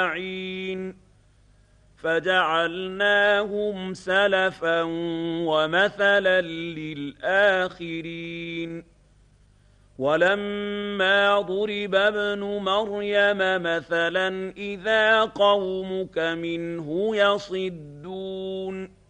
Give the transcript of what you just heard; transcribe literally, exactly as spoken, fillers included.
أجمعين فجعلناهم سلفا ومثلا للآخرين ولما ضرب ابن مريم مثلا إذا قومك منه يصدون